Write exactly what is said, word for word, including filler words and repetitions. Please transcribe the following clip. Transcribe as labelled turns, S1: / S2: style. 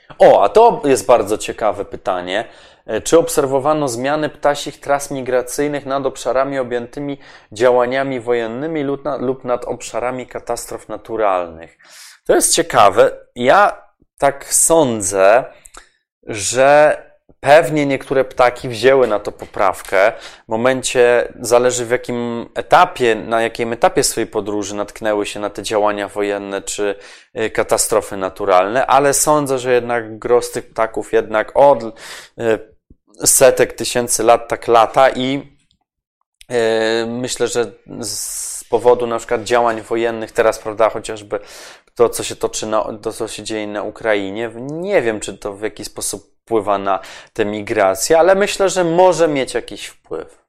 S1: O, a to jest bardzo ciekawe pytanie. Czy obserwowano zmiany ptasich tras migracyjnych nad obszarami objętymi działaniami wojennymi lub nad, lub nad obszarami katastrof naturalnych? To jest ciekawe. Ja tak sądzę, że pewnie niektóre ptaki wzięły na to poprawkę. W momencie, zależy w jakim etapie, na jakim etapie swojej podróży natknęły się na te działania wojenne czy katastrofy naturalne, ale sądzę, że jednak gros tych ptaków jednak od setek tysięcy lat tak lata i myślę, że z powodu na przykład działań wojennych teraz, prawda, chociażby to, co się toczy, na, to, co się dzieje na Ukrainie, nie wiem, czy to w jakiś sposób wpływa na tę migrację, ale myślę, że może mieć jakiś wpływ.